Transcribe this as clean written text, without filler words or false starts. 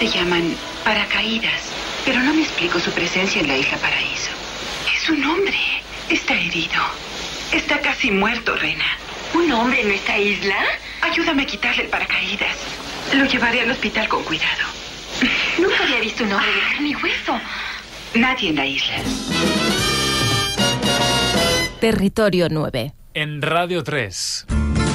se llaman paracaídas, pero no me explico su presencia en la isla Paraíso. Es un hombre. Está herido. Está casi muerto, Rena. ¿Un hombre en nuestra isla? Ayúdame a quitarle el paracaídas. Lo llevaré al hospital con cuidado. Nunca había visto un hombre de carne y hueso. Nadie en la isla. Territorio 9. En Radio 3.